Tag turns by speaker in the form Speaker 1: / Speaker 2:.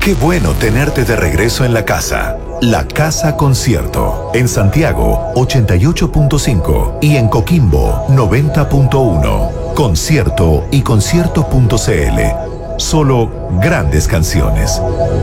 Speaker 1: Qué bueno tenerte de regreso en la casa. La Casa Concierto. En Santiago, 88.5 y en Coquimbo, 90.1. Concierto y concierto.cl. Solo grandes canciones.